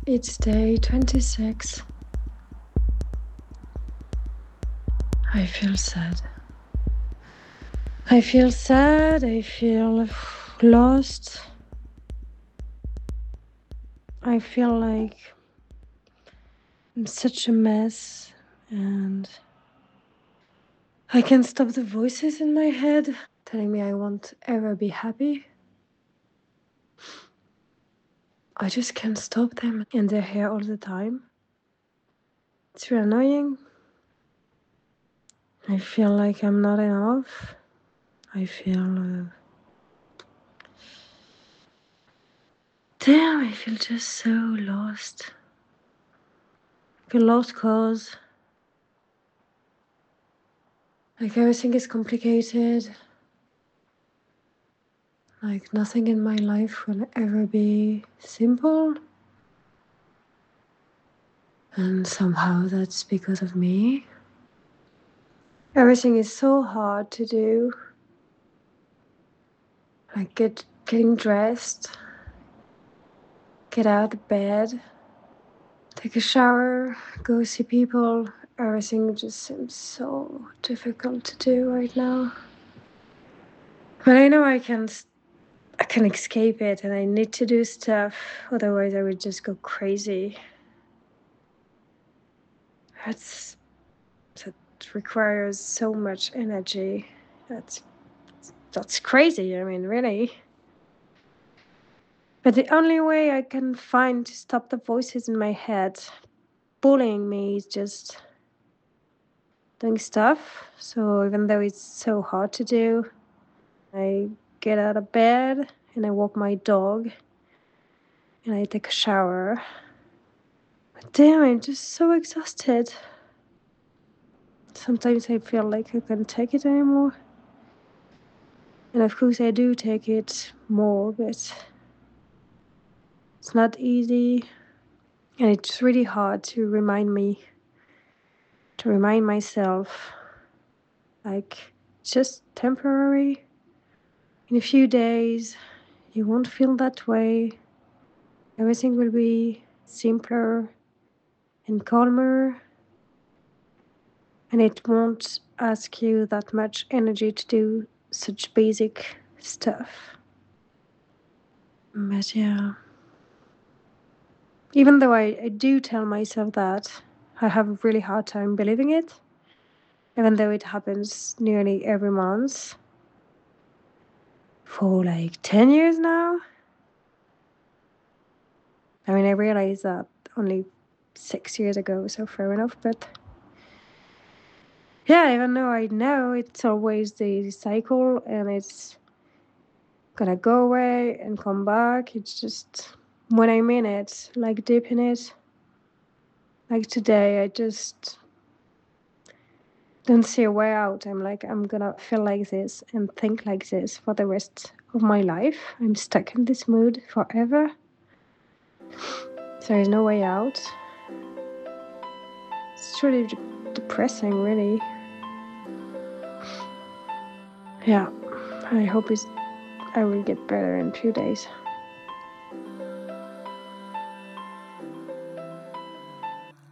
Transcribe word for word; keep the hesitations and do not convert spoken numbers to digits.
It's day twenty-six. I feel sad. I feel sad, I feel lost. I feel like I'm such a mess, and I can't stop the voices in my head telling me I won't ever be happy. I just can't stop them, and they're here all the time. It's really annoying. I feel like I'm not enough. I feel... Uh, damn, I feel just so lost. I feel lost cause... like everything is complicated. Like nothing in my life will ever be simple. And somehow that's because of me. Everything is so hard to do. Like get getting dressed, get out of bed, take a shower, go see people. Everything just seems so difficult to do right now. But I know I can I can escape it, and I need to do stuff. Otherwise I would just go crazy. That's that requires so much energy. That's that's crazy. I mean, really. But the only way I can find to stop the voices in my head bullying me is just doing stuff. So even though it's so hard to do, I get out of bed and I walk my dog and I take a shower. But damn, I'm just so exhausted. Sometimes I feel like I can't take it anymore. And of course I do take it more, but it's not easy. And it's really hard to remind me, to remind myself, like, it's just temporary. In a few days, you won't feel that way. Everything will be simpler and calmer. And it won't ask you that much energy to do such basic stuff. But yeah, even though I, I do tell myself that, I have a really hard time believing it. Even though it happens nearly every month. For like ten years now. I mean, I realized that only six years ago, so fair enough, but yeah, even though I know it's always the cycle and it's gonna go away and come back, it's just when I'm in it, like deep in it, like today, I just don't see a way out. I'm like, I'm gonna feel like this and think like this for the rest of my life. I'm stuck in this mood forever. There is no way out. It's really de- depressing, really. Yeah, I hope it's, I will get better in a few days.